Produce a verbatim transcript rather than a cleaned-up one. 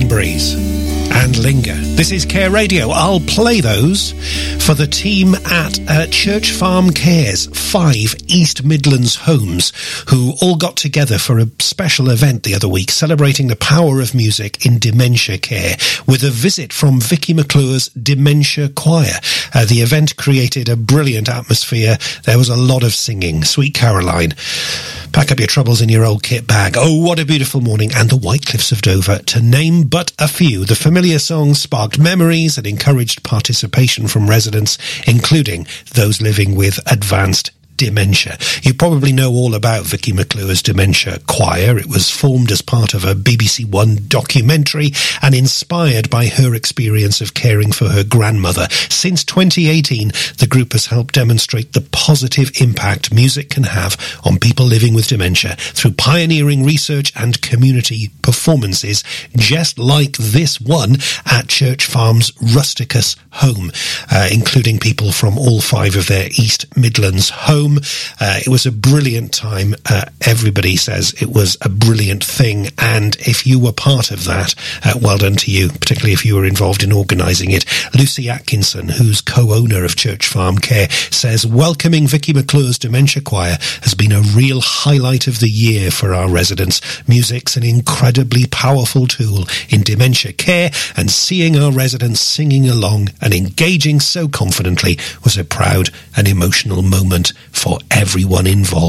Breeze and Linger. This is Care Radio. I'll play those for the team at uh, Church Farm Care's five East Midlands homes, who all got together for a special event the other week celebrating the power of music in dementia care with a visit from Vicky McClure's Dementia Choir. Uh, the event created a brilliant atmosphere. There was a lot of singing. Sweet Caroline, pack up your troubles in your old kit bag. Oh, what a beautiful morning. And the White Cliffs of Dover, to name but a few. The familiar songs sparked memories and encouraged participation from residents, including those living with advanced dementia. You probably know all about Vicky McClure's Dementia Choir. It was formed as part of a B B C One documentary and inspired by her experience of caring for her grandmother. Since twenty eighteen, the group has helped demonstrate the positive impact music can have on people living with dementia through pioneering research and community performances, just like this one at Church Farm's Rusticus home, uh, including people from all five of their East Midlands homes. Uh, it was a brilliant time. Uh, everybody says it was a brilliant thing, and if you were part of that, uh, well done to you, particularly if you were involved in organising it. Lucy Atkinson, who's co-owner of Church Farm Care, says welcoming Vicky McClure's Dementia Choir has been a real highlight of the year for our residents. Music's an incredibly powerful tool in dementia care, and seeing our residents singing along and engaging so confidently was a proud and emotional moment for everyone involved.